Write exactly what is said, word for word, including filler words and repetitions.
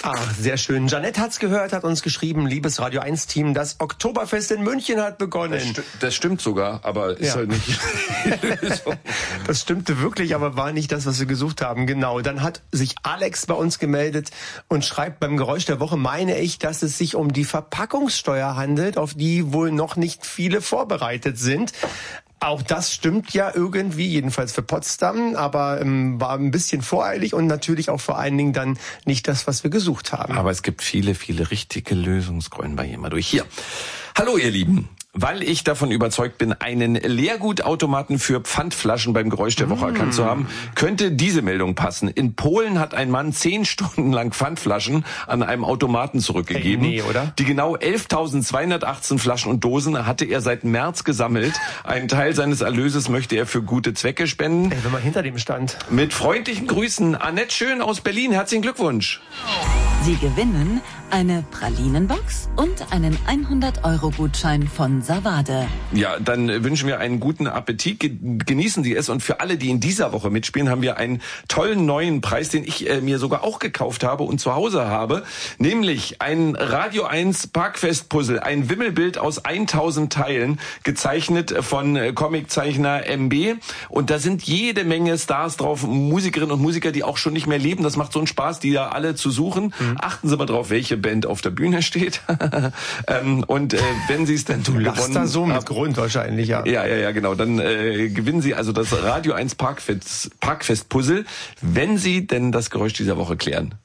Ach, sehr schön. Janette hat's gehört, hat uns geschrieben, liebes Radio eins Team, das Oktoberfest in München hat begonnen. Das, sti- das stimmt sogar, aber ist ja. halt nicht. Das stimmte wirklich, aber war nicht das, was wir gesucht haben. Genau. Dann hat sich Alex bei uns gemeldet und schreibt, beim Geräusch der Woche meine ich, dass es sich um die Verpackungssteuer handelt, auf die wohl noch nicht viele vorbereitet sind. Auch das stimmt ja irgendwie, jedenfalls für Potsdam, aber ähm, war ein bisschen voreilig und natürlich auch vor allen Dingen dann nicht das, was wir gesucht haben. Aber es gibt viele, viele richtige Lösungen. Scrollen wir hier mal durch. Hier. Hallo ihr Lieben. Weil ich davon überzeugt bin, einen Leergutautomaten für Pfandflaschen beim Geräusch der Woche erkannt zu haben, könnte diese Meldung passen. In Polen hat ein Mann zehn Stunden lang Pfandflaschen an einem Automaten zurückgegeben. Hey, nee, oder? Die genau elftausendzweihundertachtzehn Flaschen und Dosen hatte er seit März gesammelt. Einen Teil seines Erlöses möchte er für gute Zwecke spenden. Ey, wenn man hinter dem stand. Mit freundlichen Grüßen, Annette Schön aus Berlin. Herzlichen Glückwunsch. Sie gewinnen eine Pralinenbox und einen hundert-Euro-Gutschein von Savade. Ja, dann wünschen wir einen guten Appetit. Genießen Sie es. Und für alle, die in dieser Woche mitspielen, haben wir einen tollen neuen Preis, den ich äh, mir sogar auch gekauft habe und zu Hause habe. Nämlich ein Radio eins Parkfest-Puzzle. Ein Wimmelbild aus tausend Teilen, gezeichnet von äh, Comiczeichner M B. Und da sind jede Menge Stars drauf, Musikerinnen und Musiker, die auch schon nicht mehr leben. Das macht so einen Spaß, die da alle zu suchen. Mhm. Achten Sie mal drauf, welche Band auf der Bühne steht. ähm, und äh, wenn Sie es dann du lachst da so mit Grund wahrscheinlich, ja. Ja, ja, ja, genau. Dann äh, gewinnen Sie also das Radio eins Parkfest, Parkfest Puzzle, wenn Sie denn das Geräusch dieser Woche klären.